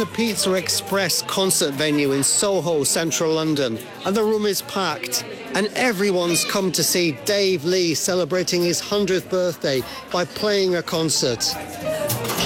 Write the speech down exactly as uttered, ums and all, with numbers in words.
the Pizza Express concert venue in Soho, central London, and the room is packed. And everyone's come to see Dave Lee celebrating his hundredth birthday by playing a concert.